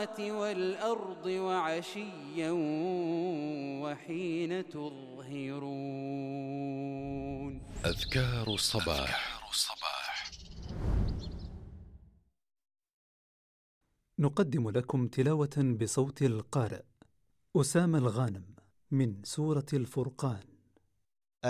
والأرض وعشيا وحين تظهرون. أذكار الصباح. نقدم لكم تلاوة بصوت القارئ أسامة الغانم من سورة الفرقان.